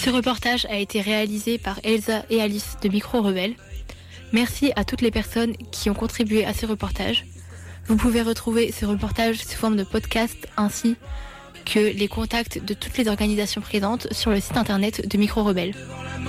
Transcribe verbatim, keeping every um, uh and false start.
Ce reportage a été réalisé par Elsa et Alice de Micro Rebelle. Merci à toutes les personnes qui ont contribué à ce reportage. Vous pouvez retrouver ce reportage sous forme de podcast ainsi que les contacts de toutes les organisations présentes sur le site internet de Micro Rebelle.